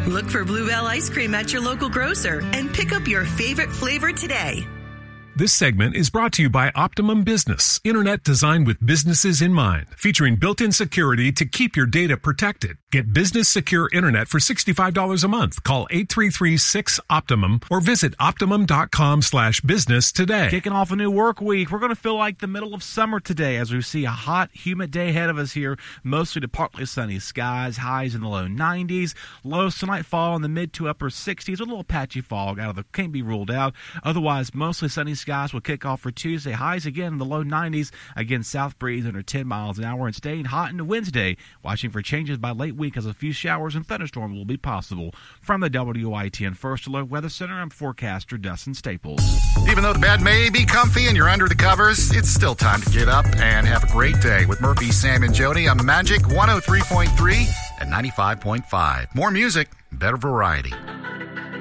Look for Bluebell ice cream at your local grocer and pick up your favorite flavor today. This segment is brought to you by Optimum Business, internet designed with businesses in mind, featuring built-in security to keep your data protected. Get business secure internet for $65 a month. Call 833-6-OPTIMUM or visit optimum.com/business today. Kicking off a new work week. We're going to feel like the middle of summer today as we see a hot, humid day ahead of us here. Mostly to partly sunny skies, highs in the low 90s. Lows tonight fall in the mid to upper 60s. A little patchy fog can't be ruled out. Otherwise, mostly sunny skies will kick off for Tuesday. Highs again in the low 90s. Again, south breeze under 10 miles an hour and staying hot into Wednesday. Watching for changes by late week as a few showers and thunderstorms will be possible. From the WITN First Alert Weather Center, I'm forecaster Dustin Staples. Even though the bed may be comfy and you're under the covers, it's still time to get up and have a great day with Murphy, Sam, and Jody on Magic 103.3 and 95.5. More music, better variety.